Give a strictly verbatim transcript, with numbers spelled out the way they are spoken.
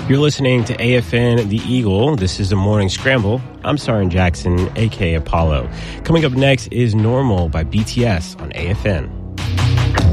You're listening to A F N The Eagle. This is the Morning Scramble. I'm Sarin Jackson, a k a. Apollo. Coming up next is Normal by B T S on A F N.